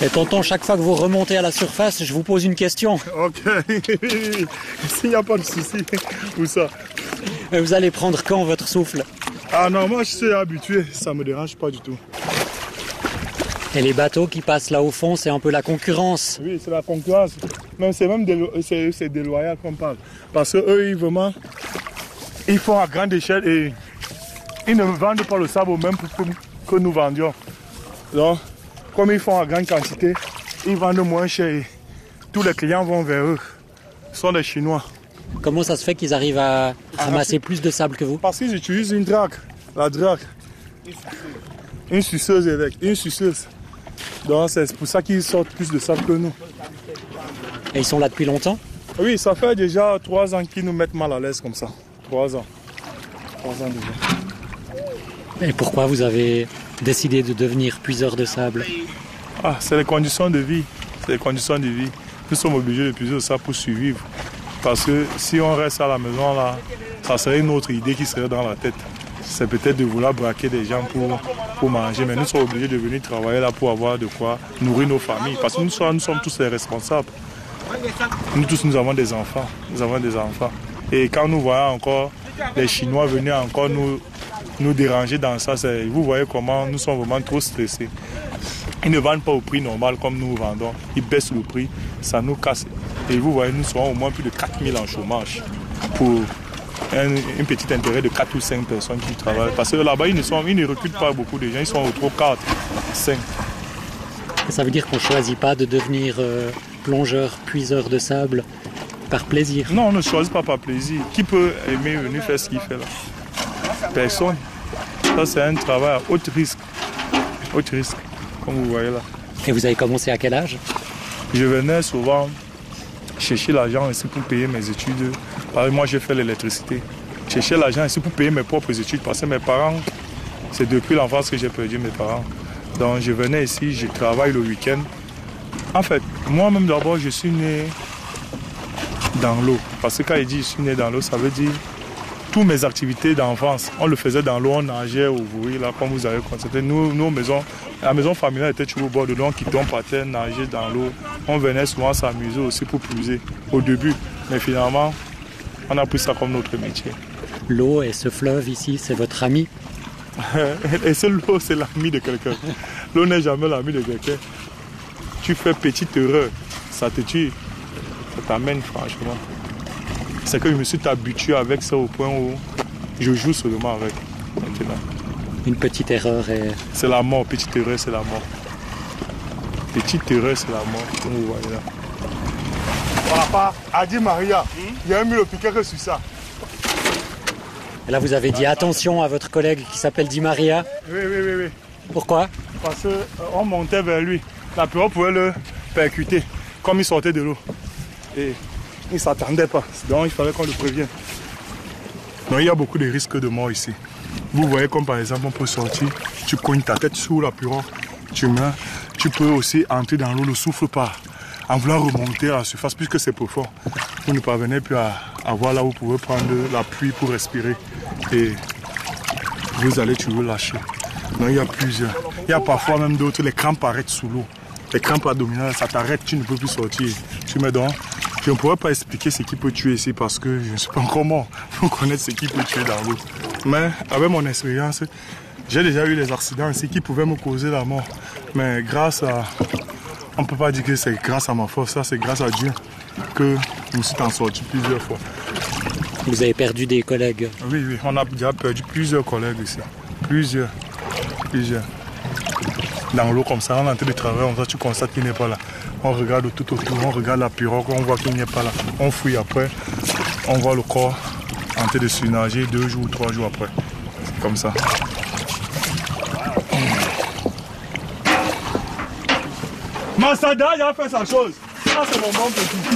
Et tonton, chaque fois que vous remontez à la surface, je vous pose une question. Ok, s'il n'y a pas de souci pour ça. Et vous allez prendre quand votre souffle? Ah non, moi je suis habitué, ça me dérange pas du tout. Et les bateaux qui passent là au fond, c'est un peu la concurrence. Oui, c'est la concurrence. C'est même c'est déloyal qu'on parle. Parce qu'eux, ils font à grande échelle et ils ne vendent pas le sable au même prix que nous vendions. Donc, comme ils font à grande quantité, ils vendent moins cher et tous les clients vont vers eux. Ce sont des Chinois. Comment ça se fait qu'ils arrivent à ramasser plus de sable que vous? Parce qu'ils utilisent une drague, la drague. Une suceuse électrique, une suceuse. Donc c'est pour ça qu'ils sortent plus de sable que nous. Et ils sont là depuis longtemps? Oui, ça fait déjà 3 ans qu'ils nous mettent mal à l'aise comme ça. 3 ans. 3 ans déjà. Et pourquoi vous avez décidé de devenir puiseur de sable? Ah, c'est les conditions de vie. C'est les conditions de vie. Nous sommes obligés de puiser ça pour survivre. Parce que si on reste à la maison là, ça serait une autre idée qui serait dans la tête. C'est peut-être de vouloir braquer des gens pour manger, mais nous sommes obligés de venir travailler là pour avoir de quoi nourrir nos familles. Parce que nous sommes tous les responsables. Nous tous, nous avons des enfants. Nous avons des enfants. Et quand nous voyons encore les Chinois venir encore nous déranger dans ça, vous voyez comment nous sommes vraiment trop stressés. Ils ne vendent pas au prix normal comme nous vendons. Ils baissent le prix, ça nous casse. Et vous voyez, nous serons au moins plus de 4000 en chômage pour un petit intérêt de 4 ou 5 personnes qui travaillent. Parce que là-bas, ils ne recrutent pas beaucoup de gens, ils sont autour de 4, 5. Et ça veut dire qu'on ne choisit pas de devenir plongeur, puiseur de sable par plaisir? Non, on ne choisit pas par plaisir. Qui peut aimer venir faire ce qu'il fait là? Personne. Ça, c'est un travail à haut risque. Haut risque, comme vous voyez là. Et vous avez commencé à quel âge? Je venais souvent chercher l'argent ici pour payer mes études. Parce que moi, j'ai fait l'électricité. Chercher l'argent ici pour payer mes propres études. Parce que mes parents, c'est depuis l'enfance que j'ai perdu mes parents. Donc, je venais ici, je travaille le week-end. En fait, moi-même d'abord, je suis né dans l'eau. Parce que quand il dit je suis né dans l'eau, ça veut dire toutes mes activités d'enfance, on le faisait dans l'eau, on nageait au bruit, là, comme vous avez constaté. Nos maisons, la maison familiale était toujours au bord de l'eau, on quittait, on partait nager dans l'eau. On venait souvent s'amuser aussi pour puiser au début. Mais finalement, on a pris ça comme notre métier. L'eau et ce fleuve ici, c'est votre ami? Et l'eau, c'est l'ami de quelqu'un. L'eau n'est jamais l'ami de quelqu'un. Tu fais petite erreur, ça te tue. Ça t'amène franchement. C'est que je me suis habitué avec ça au point où je joue seulement avec maintenant. Une petite erreur et... C'est la mort, petite erreur, c'est la mort. Petite erreur, c'est la mort, comme vous voyez là. Papa, a dit Maria, il y a mis le piquet que sur ça. Et là, vous avez dit attention à votre collègue qui s'appelle Di Maria. Oui. Pourquoi? Parce qu'on montait vers lui. La pirogue pouvait le percuter, comme il sortait de l'eau. Et il ne s'attendait pas, donc il fallait qu'on le prévienne. Donc il y a beaucoup de risques de mort ici. Vous voyez comme par exemple on peut sortir, tu cognes ta tête sous la pirogue, tu meurs. Tu peux aussi entrer dans l'eau, le souffle part, en voulant remonter à la surface puisque c'est profond. Vous ne parvenez plus à voir là où vous pouvez prendre l'appui pour respirer et vous allez toujours lâcher. Donc il y a plusieurs. Il y a parfois même d'autres, les crampes arrêtent sous l'eau. Les crampes abdominales, ça t'arrête, tu ne peux plus sortir. Tu mets donc. Je ne pourrais pas expliquer ce qui peut tuer ici parce que je ne sais pas encore mort pour connaître ce qui peut tuer dans l'eau. Mais avec mon expérience, j'ai déjà eu des accidents ici qui pouvaient me causer la mort. Mais grâce à... On ne peut pas dire que c'est grâce à ma force, ça c'est grâce à Dieu que je me suis en sorti plusieurs fois. Vous avez perdu des collègues? Oui, on a déjà perdu plusieurs collègues ici. Plusieurs. Dans l'eau comme ça, on est en train de travailler, tu constates qu'il n'est pas là. On regarde tout autour, on regarde la pirogue, on voit qu'il n'est pas là. On fouille après, on voit le corps en train de surnager 2 jours ou 3 jours après. C'est comme ça. Masada, il a fait sa chose. Ça, c'est mon bon petit.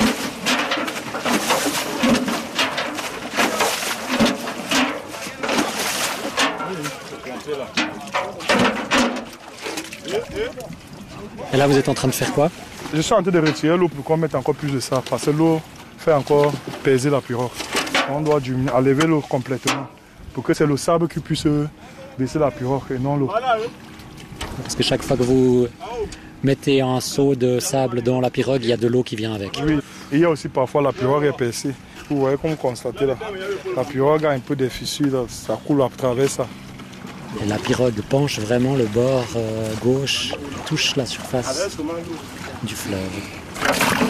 Et là, vous êtes en train de faire quoi? Je suis en train de retirer l'eau pour qu'on mette encore plus de ça. Parce que l'eau fait encore peser la pirogue. On doit enlever l'eau complètement. Pour que c'est le sable qui puisse baisser la pirogue et non l'eau. Parce que chaque fois que vous mettez un seau de sable dans la pirogue, il y a de l'eau qui vient avec. Oui, et il y a aussi parfois la pirogue est percée. Vous voyez comme vous constatez là, la pirogue a un peu de fissures, là, ça coule à travers ça. Et la pirogue penche vraiment, le bord gauche touche la surface du fleuve.